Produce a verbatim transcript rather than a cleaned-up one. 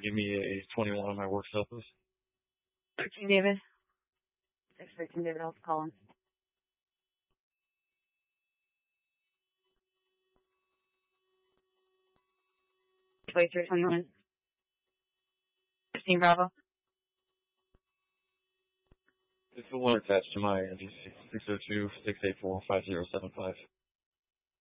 give me a twenty-one on my work cell, please. thirteen, David. six thirteen, David, I'll call him. twenty-three twenty-one. fifteen, Bravo. It's the one attached to my N G C, six oh two, six eight four, five zero seven five.